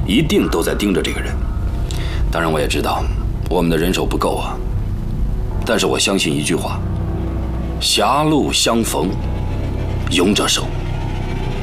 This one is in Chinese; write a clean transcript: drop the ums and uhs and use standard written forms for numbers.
一定都在盯着这个人。当然，我也知道我们的人手不够啊。但是我相信一句话：狭路相逢勇者胜。